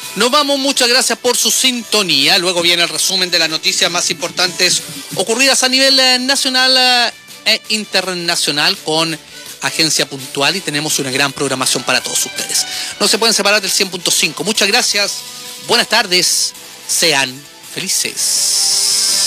Nos vamos, muchas gracias por su sintonía. Luego viene el resumen de las noticias más importantes ocurridas a nivel nacional e internacional con Agencia Puntual, y tenemos una gran programación para todos ustedes. No se pueden separar del 100.5. Muchas gracias, buenas tardes, sean felices.